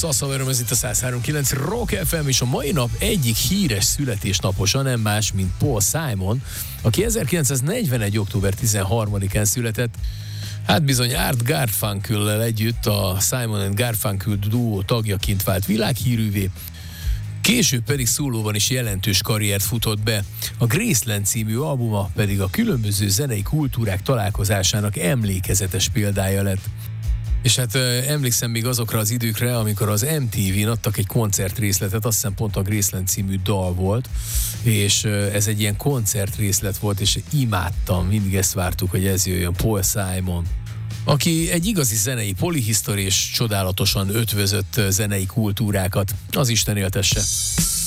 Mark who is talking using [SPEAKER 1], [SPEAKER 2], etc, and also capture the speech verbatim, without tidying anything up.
[SPEAKER 1] Szaszaverom, ez itt a száz három kilenc Rock ef em, és a mai nap egyik híres születésnaposa nem más, mint Paul Simon, aki ezerkilencszáznegyvenegy. október tizenharmadikán született. Hát bizony Art Garfunkel-lel együtt a Simon and Garfunkel duó tagjaként vált világhírűvé, később pedig szólóban is jelentős karriert futott be. A Graceland című albuma pedig a különböző zenei kultúrák találkozásának emlékezetes példája lett. És hát emlékszem még azokra az időkre, amikor az em té vén adtak egy koncertrészletet, azt hiszem pont a Graceland című dal volt, és ez egy ilyen koncertrészlet volt, és imádtam, mindig ezt vártuk, hogy ez jöjjön, Paul Simon, aki egy igazi zenei polihisztor és csodálatosan ötvözött zenei kultúrákat. Az Isten éltesse!